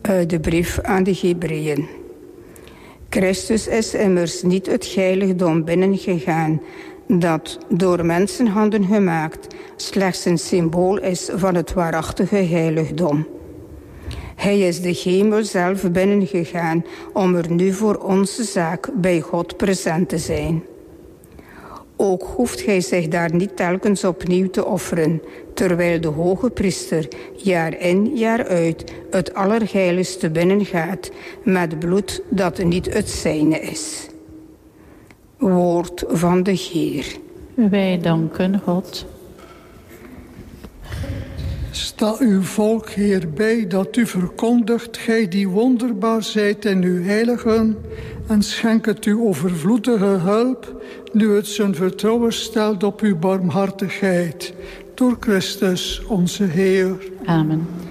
Uit de brief aan de Hebreeën. Christus is immers niet het heiligdom binnengegaan, dat door mensenhanden gemaakt slechts een symbool is van het waarachtige heiligdom. Hij is de hemel zelf binnengegaan om er nu voor onze zaak bij God present te zijn. Ook hoeft hij zich daar niet telkens opnieuw te offeren, terwijl de hoge priester jaar in jaar uit het allerheiligste binnengaat met bloed dat niet het zijne is. Woord van de Heer. Wij danken God. Sta uw volk, Heer, bij dat u verkondigt, gij die wonderbaar zijt in uw heiligen, en schenk het uw overvloedige hulp, nu het zijn vertrouwen stelt op uw barmhartigheid. Door Christus onze Heer. Amen.